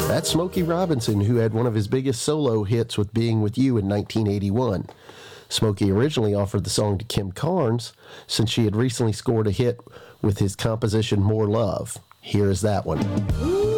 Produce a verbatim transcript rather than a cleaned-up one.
That's Smokey Robinson, who had one of his biggest solo hits with Being With You in nineteen eighty-one. Smokey originally offered the song to Kim Carnes, since she had recently scored a hit with his composition More Love. Here is that one.